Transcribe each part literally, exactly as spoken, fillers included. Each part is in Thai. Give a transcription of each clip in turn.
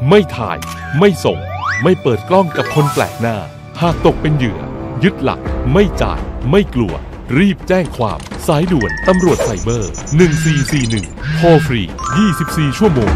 ไม่ถ่ายไม่ส่งไม่เปิดกล้องกับคนแปลกหน้าหากตกเป็นเหยื่อยึดหลักไม่จ่ายไม่กลัวรีบแจ้งความสายด่วนตำรวจไซเบอร์หนึ่งสี่สี่หนึ่งโทรฟรียี่สิบสี่ชั่วโมง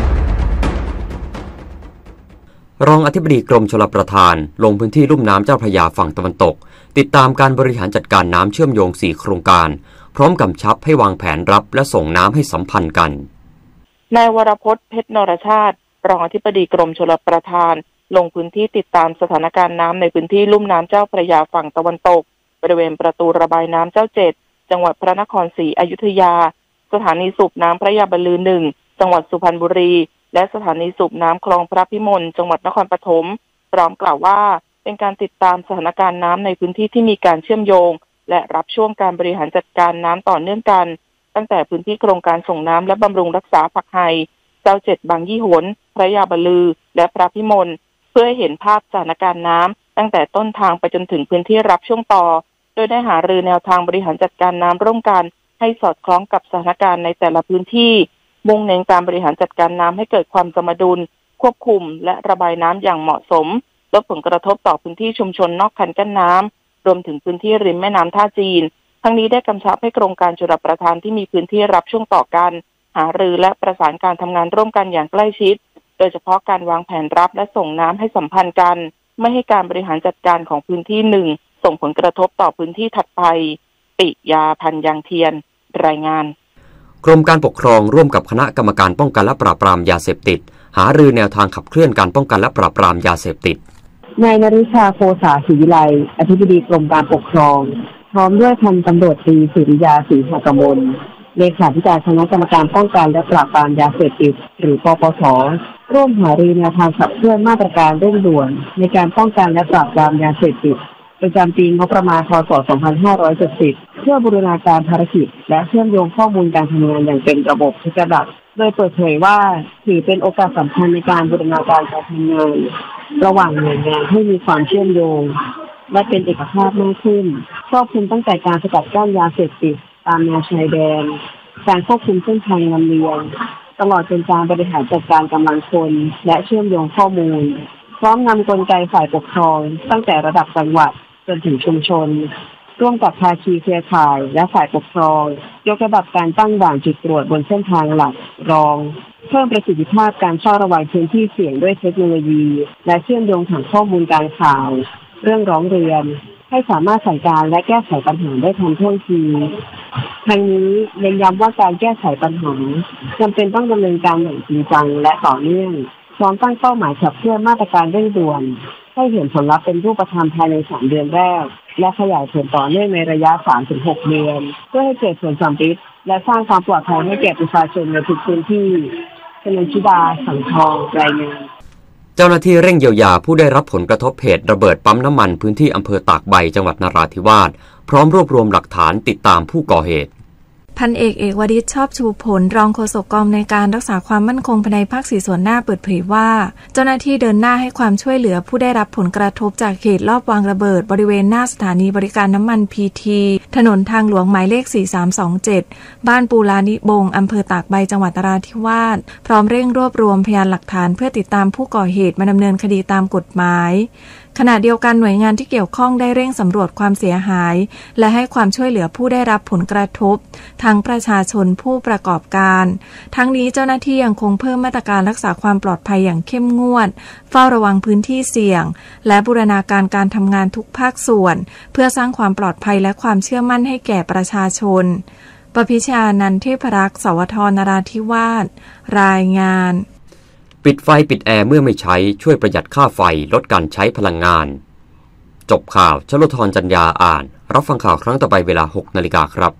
รองอธิบดีกรมชลประทานลงพื้นที่ลุ่มน้ำเจ้าพระยาฝั่งตะวันตกติดตามการบริหารจัดการน้ำเชื่อมโยงสี่โครงการพร้อมกำชับให้วางแผนรับและส่งน้ำให้สัมพันธ์กันนายวรพจน์เพชรนรชาติรองอธิบดีกรมชลประทานลงพื้นที่ติดตามสถานการณ์น้ำในพื้นที่ลุ่มน้ำเจ้าพระยาฝั่งตะวันตกบริเวณประตูระบายน้ำเจ้าเจ็ดจังหวัดพระนครศรีอยุธยาสถานีสูบน้ำพระยาบรรลือหนึ่งจังหวัดสุพรรณบุรีและสถานีสูบน้ำคลองพระพิมลจังหวัดนครปฐมพร้อมกล่าวว่าเป็นการติดตามสถานการณ์น้ำในพื้นที่ที่มีการเชื่อมโยงและรับช่วงการบริหารจัดการน้ำต่อเนื่องกันตั้งแต่พื้นที่โครงการส่งน้ำและบำรุงรักษาผักไห่เจ้าเจ็ดบางยี่หนพระยาบรรลือและพระพิมลเพื่อให้เห็นภาพสถานการณ์น้ำตั้งแต่ต้นทางไปจนถึงพื้นที่รับช่วงต่อโดยได้หารือแนวทางบริหารจัดการน้ำร่วมกันให้สอดคล้องกับสถานการณ์ในแต่ละพื้นที่มุ่งเน้นการบริหารจัดการน้ำให้เกิดความสมดุลควบคุมและระบายน้ำอย่างเหมาะสมลดผลกระทบต่อพื้นที่ชุมชนนอกคันกั้นน้ำรวมถึงพื้นที่ริมแม่น้ำท่าจีนทั้งนี้ได้กำชับให้โครงการชลประทานที่มีพื้นที่รับช่วงต่อกันหารือและประสานการทำงานร่วมกันอย่างใกล้ชิดโดยเฉพาะการวางแผนรับและส่งน้ำให้สัมพันธ์กันไม่ให้การบริหารจัดการของพื้นที่หนึ่งส่งผลกระทบต่อพื้นที่ถัดไปปิยาพันธ์ยางเทียนรายงานกรมการปกครองร่วมกับคณะกรรมการป้องกันและปราบปรามยาเสพติดหารือแนวทางขับเคลื่อนการป้องกันและปราบปรามยาเสพติดนายนฤชาโคสาศรีวิไลอธิบดีกรมการปกครองพร้อมด้วยพันตำรวจตรีสุริยาศรีหกมลเลขาธิการคณะกรรมการป้องกันและปราบปรามยาเสพติดหรือปปส.ร่วมหารือแนวทางขับเคลื่อนมาตรการเร่งด่วนในการป้องกันและปราบปรามยาเสพติดประจำปีงบประมาณพ.ศ. สองพันห้าร้อยเจ็ดสิบเพื่อบูรณาการภารกิจและเชื่อมโยงข้อมูลการทำงานอย่างเป็นระบบทุกระดับโดยเปิดเผยว่าถือเป็นโอกาสสำคัญในการบูรณาการการทำงานระหว่างหน่วยงานให้มีความเชื่อมโยงและเป็นเอกภาพมากขึ้นครอบคลุมตั้งแต่การสกัดกั้นยาเสพติดตามแนวชายแดนการควบคุมเส้นทางลำเลียงตลอดจนการบริหารจัดการกำลังคนและเชื่อมโยงข้อมูลพร้อมนำกลไกฝ่ายปกครองตั้งแต่ระดับจังหวัดจนถึงชุมชนร่วมกับภาคีเครือข่ายและฝ่ายปกครองยกระดับการตั้งด่านจุดตรวจบนเส้นทางหลักรองเพิ่มประสิทธิภาพการเฝ้าระวังพื้นที่เสี่ยงด้วยเทคโนโลยีและเชื่อมโยงฐานข้อมูลการข่าวเรื่องร้องเรียนให้สามารถสั่งการและแก้ไขปัญหาได้ทันท่วงทีทั้งนี้เน้นย้ำว่าการแก้ไขปัญหาจำเป็นต้องดำเนินการอย่างจริงจังและต่อเนื่องพร้อมตั้งเป้าหมายขับเคลื่อนมาตรการเร่งด่วนให้เห็นผลลัพธ์เป็นรูปธรรมภายในสามเดือนแรกและขยายผลต่อเนื่องในระยะ สามถึงหก เดือนเพื่อให้เกิดผลสำเร็จและสร้างความปลอดภัยให้แก่ประชาชนในทุกพื้นที่ชนชิดาสังทองรายงานเจ้าหน้าที่เร่งเยียวยาผู้ได้รับผลกระทบเหตุระเบิดปั๊มน้ำมันพื้นที่อำเภอตากใบจังหวัดนราธิวาสพร้อมรวบรวมหลักฐานติดตามผู้ก่อเหตุพันเอกเอกวดิษฐ์ชอบชูผลรองโฆษกกองในการรักษาความมั่นคงภายในภาคสี่ส่วนหน้าเปิดเผยว่าเจ้าหน้าที่เดินหน้าให้ความช่วยเหลือผู้ได้รับผลกระทบจากเหตุลอบวางระเบิดบริเวณหน้าสถานีบริการน้ำมันพีทีถนนทางหลวงหมายเลขสี่สามสองเจ็ดบ้านปูลานิบงอำเภอตากใบจังหวัดนราธิวาสพร้อมเร่งรวบรวมพยานหลักฐานเพื่อติดตามผู้ก่อเหตุมาดำเนินคดีตามกฎหมายขณะเดียวกันหน่วยงานที่เกี่ยวข้องได้เร่งสำรวจความเสียหายและให้ความช่วยเหลือผู้ได้รับผลกระทบทั้งประชาชนผู้ประกอบการทั้งนี้เจ้าหน้าที่ยังคงเพิ่มมาตรการรักษาความปลอดภัยอย่างเข้มงวดเฝ้าระวังพื้นที่เสี่ยงและบูรณาการการทำงานทุกภาคส่วนเพื่อสร้างความปลอดภัยและความเชื่อมั่นให้แก่ประชาชนปพิชานันท์เทพรักษ์สวทนราธิวาสรายงานปิดไฟปิดแอร์เมื่อไม่ใช้ช่วยประหยัดค่าไฟลดการใช้พลังงานจบข่าวชลธรจัญญาอ่านรับฟังข่าวครั้งต่อไปเวลา หกนาฬิกาครับ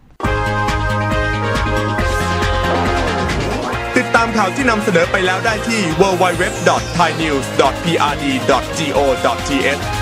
ติดตามข่าวที่นำเสนอไปแล้วได้ที่ ดับเบิลยู ดับเบิลยู ดับเบิลยู ดอท ไทยนิวส์ ดอท พี อาร์ ดี ดอท จี โอ ดอท ที เอช